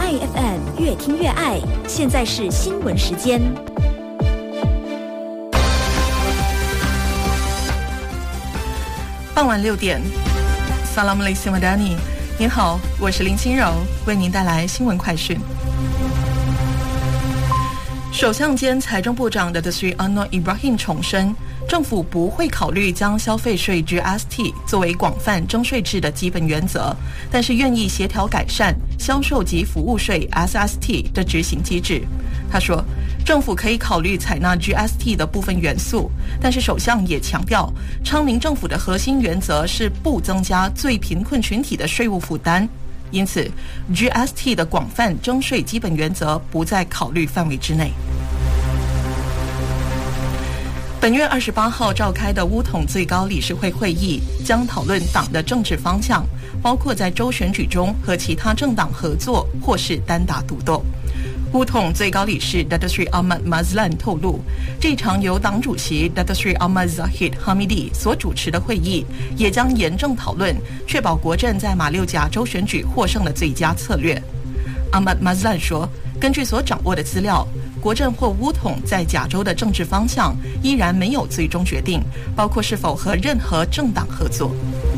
爱 FM 越听越爱，现在是新闻时间。 傍晚6点 Assalamualaikum Madani， 您好，我是林心柔，为您带来新闻快讯。首相兼财政部长 Datuk Seri Anwar Ibrahim 重申，政府不会考虑将消费税 GST 作为广泛征税制的基本原则，但是愿意协调改善销售及服务税 SST 的执行机制。他说，政府可以考虑采纳 GST 的部分元素，但是首相也强调，昌宁政府的核心原则是不增加最贫困群体的税务负担，因此 GST 的广泛征税基本原则不在考虑范围之内。本月28号召开的乌统最高理事会会议将讨论党的政治方向，包括在州选举中和其他政党合作或是单打独斗。乌统最高理事 Datuk Seri Ahmad Mazlan 透露，这场由党主席 Datuk Seri Ahmad Zahid Hamidi 所主持的会议也将严正讨论确保国阵在马六甲州选举获胜的最佳策略。Ahmad Mazlan 说，根据所掌握的资料，国阵或乌统在甲州的政治方向依然没有最终决定，包括是否和任何政党合作。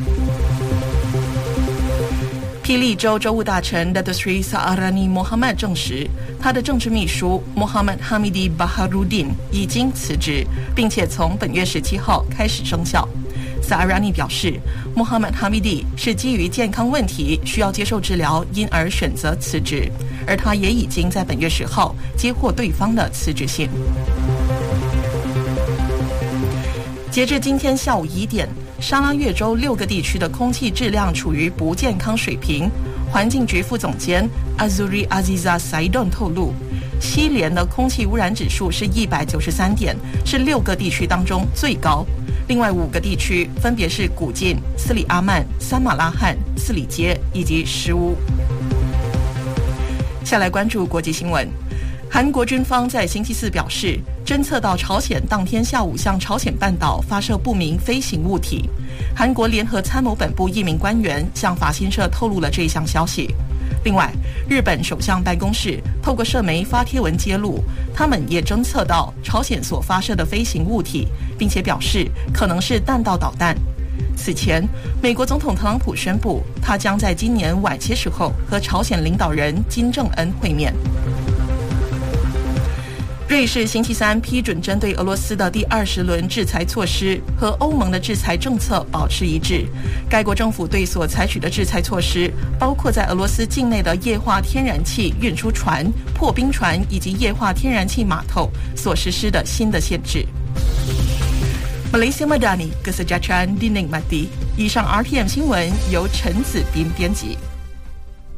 霹雳州州务大臣 Datuk Seri Saarani Mohamad 证实，他的政治秘书 Muhammad Hamidi Baharudin 已经辞职，并且从本月17号开始生效。Saarani 表示 Muhammad Hamidi 是基于健康问题需要接受治疗，因而选择辞职，而他也已经在本月10号接获对方的辞职信。截至今天下午1点，沙拉越州6个地区的空气质量处于不健康水平。环境局副总监 Azuri Aziza Saidon 透露，西联的空气污染指数是193点，是6个地区当中最高。另外5个地区分别是古晋、斯里阿曼、三马拉罕、斯里街以及石屋。下来关注国际新闻。韩国军方在星期四表示，侦测到朝鲜当天下午向朝鲜半岛发射不明飞行物体。韩国联合参谋本部一名官员向法新社透露了这一项消息。另外，日本首相办公室透过社媒发帖文揭露，他们也侦测到朝鲜所发射的飞行物体，并且表示可能是弹道导弹。此前，美国总统特朗普宣布，他将在今年晚些时候和朝鲜领导人金正恩会面。瑞士星期三批准针对俄罗斯的第20轮制裁措施，和欧盟的制裁政策保持一致。该国政府对所采取的制裁措施，包括在俄罗斯境内的液化天然气运输船、破冰船以及液化天然气码头所实施的新的限制。Malaysia Madani Kesejahteraan dinikmati。以上 RTM 新闻由陈子斌编辑。